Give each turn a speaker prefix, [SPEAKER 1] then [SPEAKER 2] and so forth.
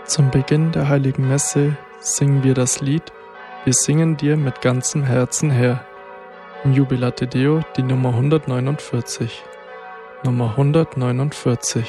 [SPEAKER 1] Zum Beginn der Heiligen Messe singen wir das Lied Wir singen dir mit ganzem Herzen, Herr. Im Jubilate Deo die Nummer 149. Nummer 149.